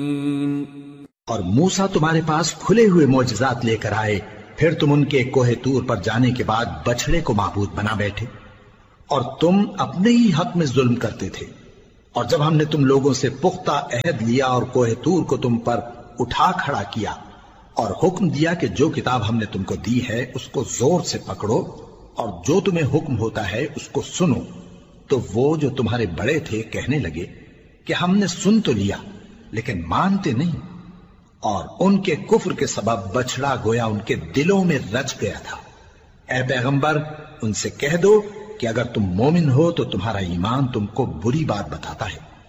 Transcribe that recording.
और मूसा तुम्हारे पास खुले हुए मोजज़ात लेकर आए, फिर तुम उनके कोहे तूर पर जाने के बाद बछड़े को माबूद बना बैठे और तुम अपने ही हक में जुल्म करते थे। और जब हमने तुम लोगों से पुख्ता अहद लिया और कोहे तूर को तुम पर उठा खड़ा किया और हुक्म दिया कि जो किताब हमने तुमको दी है उसको जोर से पकड़ो और जो तुम्हें हुक्म होता है उसको सुनो, तो वो जो तुम्हारे बड़े थे कहने लगे कि हमने सुन तो लिया लेकिन मानते नहीं, और उनके कुफ्र के सबब बछड़ा गोया उनके दिलों में रच गया था। ऐ पैगंबर, उनसे कह दो कि अगर तुम मोमिन हो तो तुम्हारा ईमान तुमको बुरी बात बताता है।